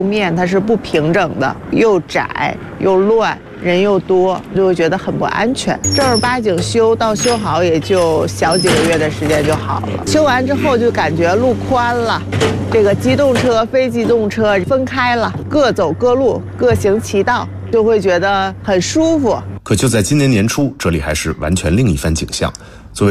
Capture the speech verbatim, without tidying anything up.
路面它是不平整的，又窄又乱，人又多，就会觉得很不安全。正儿八经修到修好也就小几个月的时间就好了。修完之后就感觉路宽了，这个机动车、非机动车分开了，各走各路，各行其道，就会觉得很舒服。 可就在今年年初，这里还是完全另一番景象。